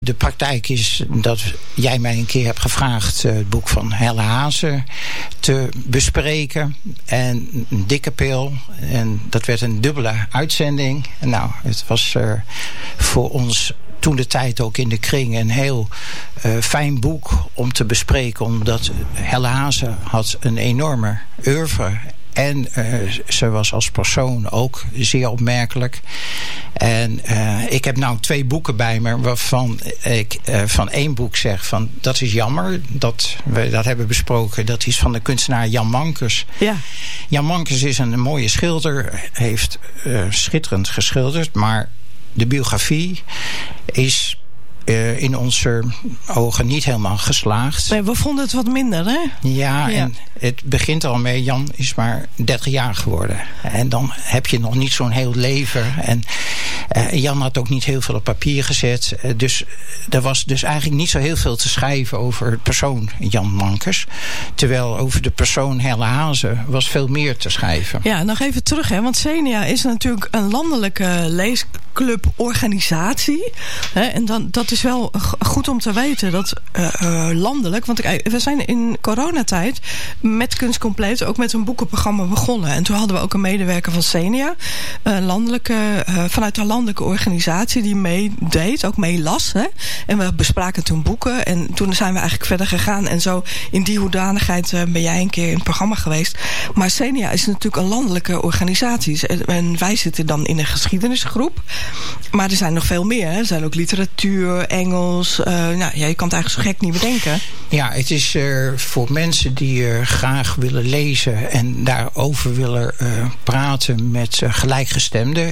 de praktijk is dat jij mij een keer hebt gevraagd het boek van Helle Haase te bespreken. En een dikke pil. En dat werd een dubbele uitzending. En nou, het was voor ons toen de tijd ook in de kring een heel fijn boek om te bespreken. Omdat Helle Haase had een enorme oeuvre. En ze was als persoon ook zeer opmerkelijk. En ik heb nou 2 boeken bij me waarvan ik van 1 boek zeg van dat is jammer dat we dat hebben besproken. Dat is van de kunstenaar Jan Mankers. Ja. Jan Mankers is een mooie schilder. Heeft schitterend geschilderd. Maar de biografie is in onze ogen niet helemaal geslaagd. Nee, we vonden het wat minder, hè? Ja, en het begint al mee. Jan is maar 30 jaar geworden. En dan heb je nog niet zo'n heel leven. En Jan had ook niet heel veel op papier gezet. Dus er was dus eigenlijk niet zo heel veel te schrijven over het persoon Jan Mankers. Terwijl over de persoon Helle Haase was veel meer te schrijven. Ja, nog even terug, hè? Want Xenia is natuurlijk een landelijke leescluborganisatie. Hè? En dat is wel goed om te weten dat landelijk, want we zijn in coronatijd met Kunst Compleet ook met een boekenprogramma begonnen. En toen hadden we ook een medewerker van Xenia, vanuit de landelijke organisatie die meedeed, ook meelas. Hè? En we bespraken toen boeken en toen zijn we eigenlijk verder gegaan. En zo in die hoedanigheid ben jij een keer in het programma geweest. Maar Xenia is natuurlijk een landelijke organisatie. En wij zitten dan in een geschiedenisgroep. Maar er zijn nog veel meer. Hè? Er zijn ook literatuur, Engels. Je kan het eigenlijk zo gek niet bedenken. Ja, het is voor mensen die graag willen lezen en daarover willen praten met gelijkgestemden.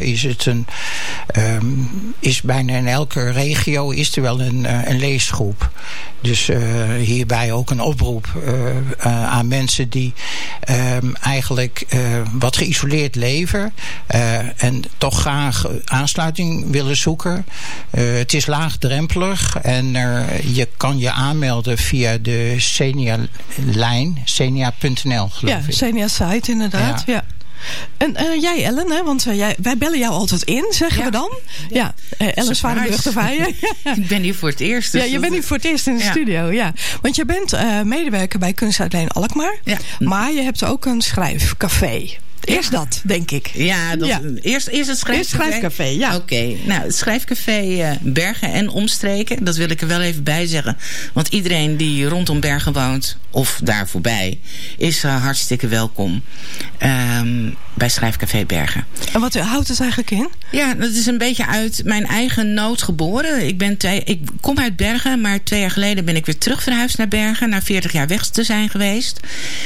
Is bijna in elke regio is er wel een leesgroep. Dus hierbij ook een oproep aan mensen die eigenlijk wat geïsoleerd leven en toch graag aansluiting willen zoeken. Het is laagdrempelig en je kan je aanmelden via de Xenia-lijn, xenia.nl geloof ik. Ja, Xenia-site inderdaad, ja. En jij Ellen, hè? Want wij bellen jou altijd in, zeggen we dan. Ja, Ellen Zwaardenburg-Terweijen. Ik ben hier voor het eerst. Dus je bent hier voor het eerst in de studio, ja. Want je bent medewerker bij Kunstuitleen Alkmaar. Ja. Maar je hebt ook een schrijfcafé. Eerst dat, denk ik. Ja, eerst het schrijfcafé. Eerst schrijfcafé, ja. Oké. Nou, het schrijfcafé Bergen en omstreken, dat wil ik er wel even bij zeggen. Want iedereen die rondom Bergen woont, of daar voorbij, is hartstikke welkom bij Schrijfcafé Bergen. En wat houdt het eigenlijk in? Ja, dat is een beetje uit mijn eigen nood geboren. Ik kom uit Bergen, maar 2 jaar geleden ben ik weer terug verhuisd naar Bergen. Na 40 jaar weg te zijn geweest.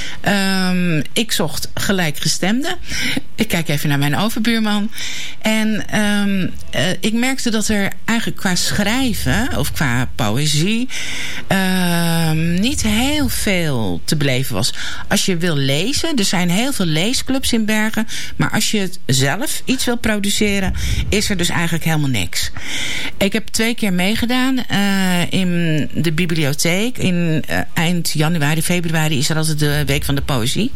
Ik zocht gelijkgestemden. Ik kijk even naar mijn overbuurman. En ik merkte dat er eigenlijk qua schrijven, of qua poëzie, niet heel veel te beleven was. Als je wil lezen, er zijn heel veel leesclubs in Bergen. Maar als je het zelf iets wil produceren, is er dus eigenlijk helemaal niks. Ik heb 2 keer meegedaan in de bibliotheek. In eind januari, februari is er altijd de Week van de Poëzie.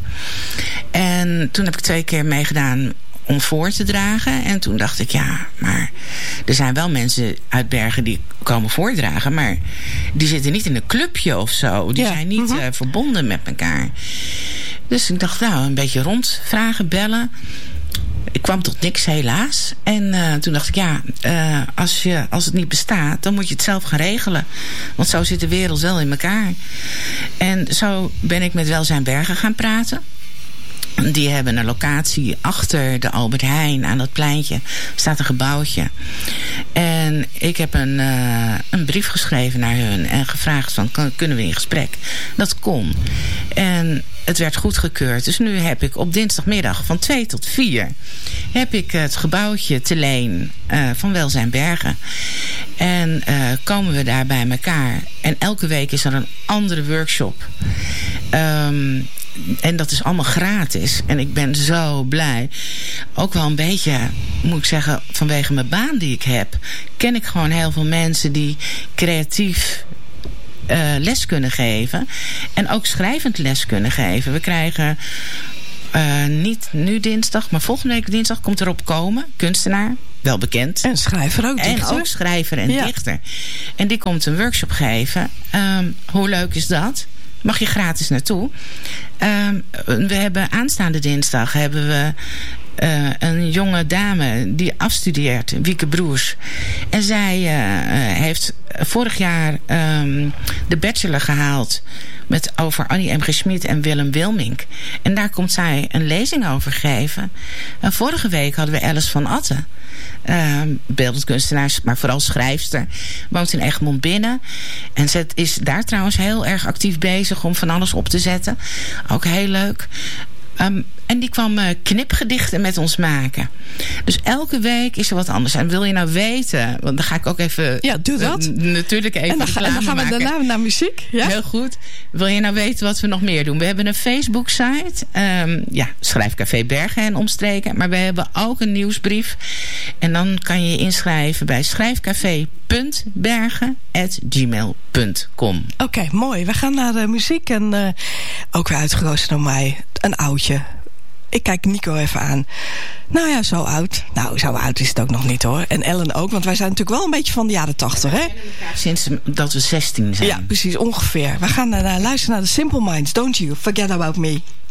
En toen heb ik 2 keer meegedaan om voor te dragen. En toen dacht ik, ja, maar er zijn wel mensen uit Bergen die komen voordragen, maar die zitten niet in een clubje of zo. Die zijn niet verbonden met elkaar. Dus ik dacht, nou, een beetje rondvragen, bellen. Ik kwam tot niks, helaas. En toen dacht ik, ja, als het niet bestaat, dan moet je het zelf gaan regelen. Want zo zit de wereld wel in elkaar. En zo ben ik met Welzijn Bergen gaan praten. Die hebben een locatie achter de Albert Heijn aan dat pleintje. Staat een gebouwtje. En ik heb een brief geschreven naar hun en gevraagd van, kunnen we in gesprek? Dat kon. En het werd goedgekeurd. Dus nu heb ik op dinsdagmiddag van 2 tot 4... heb ik het gebouwtje te leen van Welzijn Bergen. En komen we daar bij elkaar. En elke week is er een andere workshop. En dat is allemaal gratis. En ik ben zo blij. Ook wel een beetje, moet ik zeggen, vanwege mijn baan die ik heb, ken ik gewoon heel veel mensen die creatief les kunnen geven. En ook schrijvend les kunnen geven. We krijgen niet nu dinsdag, maar volgende week dinsdag komt erop komen. Kunstenaar, wel bekend. En schrijver ook, dichter. En ook schrijver en dichter. En die komt een workshop geven. Hoe leuk is dat? Mag je gratis naartoe. We hebben aanstaande dinsdag een jonge dame die afstudeert, Wieke Broers. En zij heeft vorig jaar de bachelor gehaald over Annie M. G. Schmid en Willem Wilmink. En daar komt zij een lezing over geven. En vorige week hadden we Alice van Atten. Beeldend kunstenaar, maar vooral schrijfster. Woont in Egmond Binnen. En ze is daar trouwens heel erg actief bezig om van alles op te zetten. Ook heel leuk. En die kwam knipgedichten met ons maken. Dus elke week is er wat anders. En wil je nou weten, want dan ga ik ook even... Ja, doe dat. Natuurlijk even en dan gaan we daarna naar muziek. Ja? Heel goed. Wil je nou weten wat we nog meer doen? We hebben een Facebook-site. Schrijfcafé Bergen en omstreken. Maar we hebben ook een nieuwsbrief. En dan kan je je inschrijven bij schrijfcafé.bergen@gmail.com. Oké, mooi. We gaan naar de muziek. En ook weer uitgekozen door mij. Een oudje. Ik kijk Nico even aan. Nou ja, zo oud. Nou, zo oud is het ook nog niet hoor. En Ellen ook, want wij zijn natuurlijk wel een beetje van de jaren 80, hè? Sinds dat we 16 zijn. Ja, precies, ongeveer. We gaan luisteren naar de Simple Minds. Don't you forget about me.